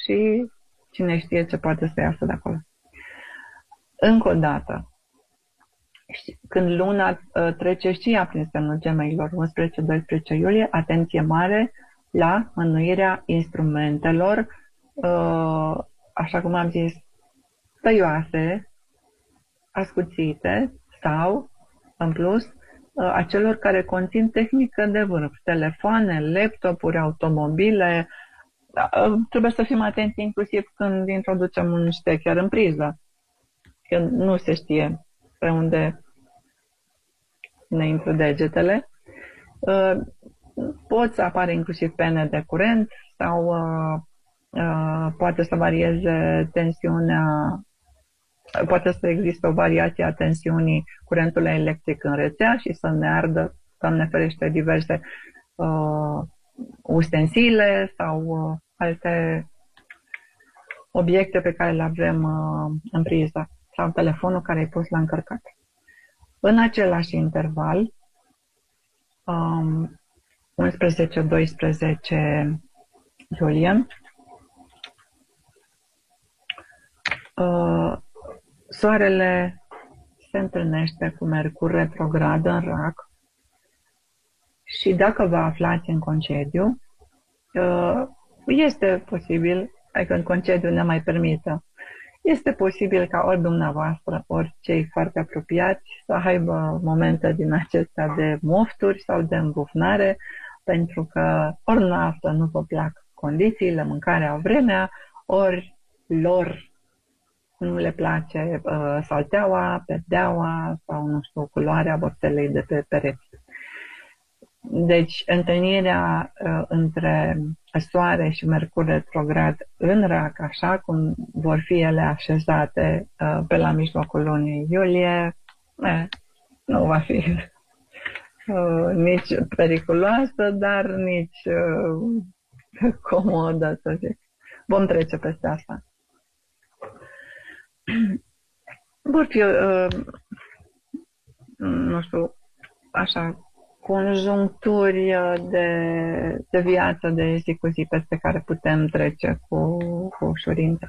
și cine știe ce poate să iasă de acolo. Încă o dată, când luna trece și ea prin semnul Gemeilor, 11-12 iulie, atenție mare la mânuirea instrumentelor, așa cum am zis, tăioase, ascuțite sau, în plus, a celor care conțin tehnică de vârf, telefoane, laptopuri, automobile. Trebuie să fim atenți inclusiv când introducem un ștecher în priză, că nu se știe pe unde ne intră degetele. Pot să apară inclusiv pene de curent sau poate să varieze tensiunea, poate să existe o variație a tensiunii curentului electric în rețea și să ne ardă, Doamne ferește, diverse ustensile sau alte obiecte pe care le avem în priză sau telefonul care e pus la încărcat. În același interval, 11-12 iulie, Soarele se întâlnește cu Mercur retrograd în Rac și dacă vă aflați în concediu, este posibil, adică în concediu ne mai permită, este posibil ca ori dumneavoastră, ori cei foarte apropiați să aibă momente din acestea de mofturi sau de îngufnare, pentru că ori noastră nu vă plac condițiile, mâncarea, vremea, ori lor nu le place salteaua, perdeaua sau, nu știu, culoarea vopselei de pe pereți. Deci, întâlnirea între Soare și Mercur retrograd în Rac, așa cum vor fi ele așezate pe la mijlocul lunii iulie, nu va fi nici periculoasă, dar nici comodă, să zic. Vom trece peste asta. Vor fi, nu știu, așa, conjuncturi de viață de zi cu zi peste care putem trece cu ușurință.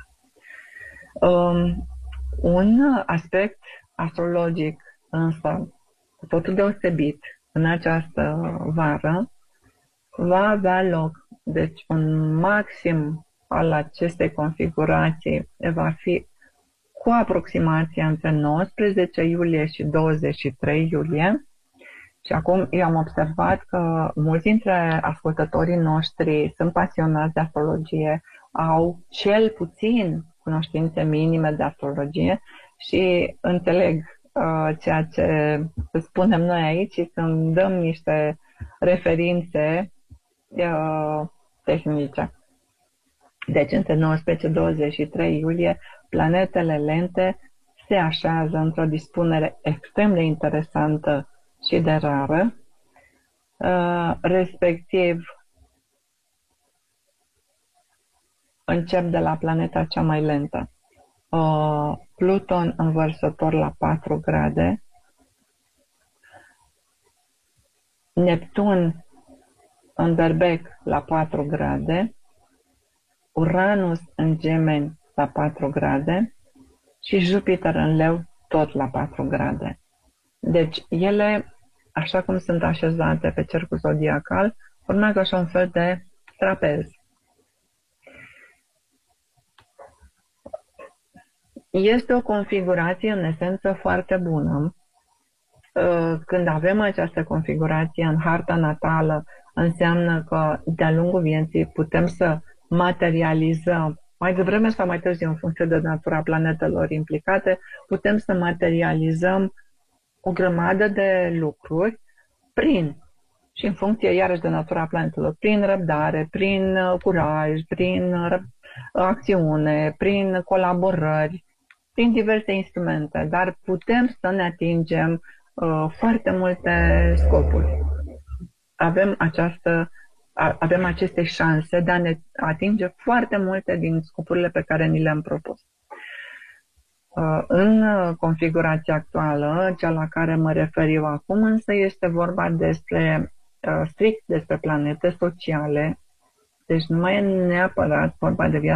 Un aspect astrologic, însă, cu totul deosebit, în această vară, va avea loc. Deci, un maxim al acestei configurații va fi cu aproximație între 19 iulie și 23 iulie. Și acum eu am observat că mulți dintre ascultătorii noștri sunt pasionați de astrologie, au cel puțin cunoștințe minime de astrologie și înțeleg ceea ce spunem noi aici și când dăm niște referințe tehnice. Deci între 19-23 iulie planetele lente se așează într-o dispunere extrem de interesantă și de rară, respectiv încep de la planeta cea mai lentă. Pluton învărsător la 4 grade, Neptun în Berbec la 4 grade, Uranus în Gemeni la 4 grade și Jupiter în Leu tot la 4 grade. Deci ele, așa cum sunt așezate pe cercul zodiacal, urmează așa un fel de trapez. Este o configurație în esență foarte bună. Când avem această configurație în harta natală, înseamnă că de-a lungul vieții putem să materializăm, mai devreme sau mai târziu, în funcție de natura planetelor implicate, putem să materializăm o grămadă de lucruri și în funcție iarăși de natura planetelor, prin răbdare, prin curaj, prin acțiune, prin colaborări, prin diverse instrumente, dar putem să ne atingem foarte multe scopuri. Avem aceste șanse de a ne atinge foarte multe din scopurile pe care ni le-am propus. În configurația actuală, cea la care mă refer eu acum, însă este vorba strict despre planete sociale, deci nu mai e neapărat vorba de viața